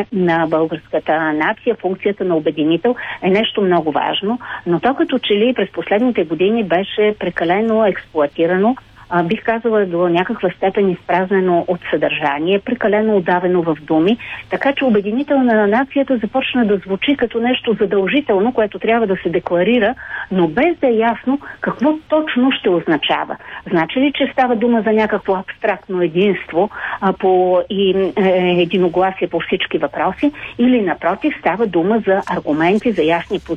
на българската нация, функцията на обединител е нещо много важно, но то като че ли през последните години беше прекалено експлоатирано, бих казала до някаква степен изпразнено от съдържание, прекалено удавено в думи, така че обединител на нацията започна да звучи като нещо задължително, което трябва да се декларира, но без да е ясно какво точно ще означава. Значи ли, че става дума за някакво абстрактно единство и единогласие по всички въпроси, или напротив става дума за аргументи, за ясни позиции,